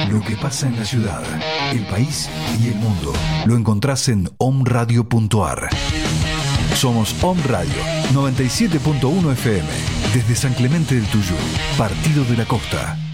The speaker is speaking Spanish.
Lo que pasa en la ciudad, el país y el mundo lo encontrás en omradio.ar. Somos Om Radio 97.1 FM desde San Clemente del Tuyú, Partido de la Costa.